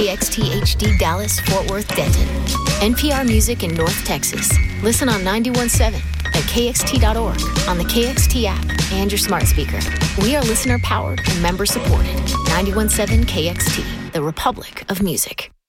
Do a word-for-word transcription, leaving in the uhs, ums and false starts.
K X T H D Dallas, Fort Worth, Denton. N P R Music in North Texas. Listen on ninety-one point seven at K X T dot org, on the K X T app, and your smart speaker. We are listener-powered and member-supported. ninety-one point seven K X T, the Republic of Music.